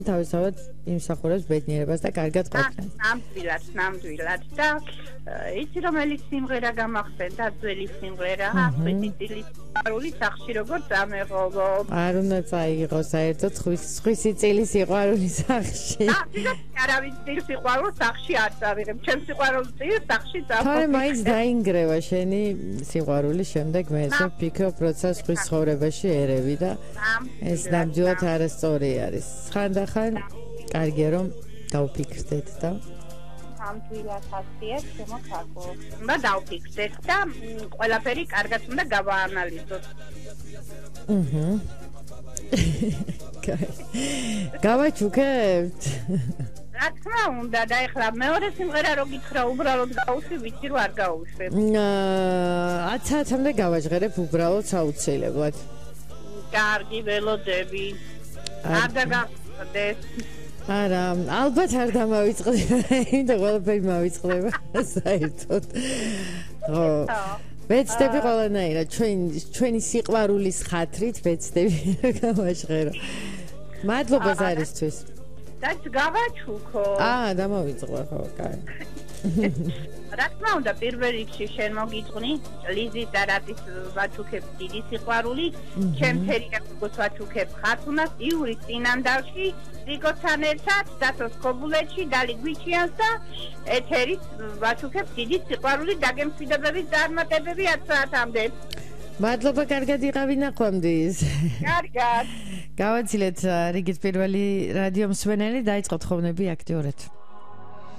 თავისთავად იმსახურებს ბედნიერებას და კარგად ყოფნას. ნამდვილად და იცი რომელი სიმღერა გამახსენდა ძველი სიმღერა ხვისი წილის სახში როგორც ამეღობო. არ უნდა წაიღო საერთოდ ხვისი წილის სიყვარული სახში. არავის წილის სიყვარული სახში არ წავიღებ. ჩემს სიყვარულის წილის სახში წავიღებ. თორე მაინც დაინგრევა შენი სიყვარულის შემდეგ მე ესე ვფიქრობ, როცა სხვის ცხოვრებაში ერევი და ეს ნამდვილად არასწორი არის. ხანდახან კარგია რომ დავფიქრდეთ და ნამდვილად ასია შემოთაკო. უნდა დავფიქრდეთ და ყველაფერი კარგად უნდა გავაანალიზოთ. გავაჩუქებთ? რა თქმა უნდა და ეხლა მეორე სიმღერა რო გითხრა უბრალოდ გავუშვი, ვიცი რომ არ გავუშვებ. 10 საათამდე გავაჟღერებ უბრალოდ საუცილებლად. კარგი ველოდები. არ დაგახდეს. არა, ალბათ არ დამავიწყდება, იმიტომ ყველაფერი მავიწყდება საერთოდ. ხო. ვეცდები ყველანაირად ჩვენი სიყვარულის ხათრით ვეცდები გავაჟღერო. მადლობა ზარისთვის. და გავაჩუქო. დამავიწყდა ხო, კაი. რა თქმა უნდა პირველ რიგში შენ მოგიწყვნი ლიზის და რატის ვაჩუქებ დიდი სიყვარული, ჩემთერია როგორც ვაჩუქებ ხათუნას იური წინანდალში რიგოთან ერთად დათოს ქობულეთში დალი გვიჩიანს და ეთერის ვაჩუქებ დიდი სიყვარული დაგემშვიდობების წარმატებები 10 საათამდე. მადლობა, კარგად იყავი ნახვამდის. კარგად. გავაცილეთ რიგით პირველი რადიო მსმენელი, დაიწყოთ ხოვნები აქტიურად.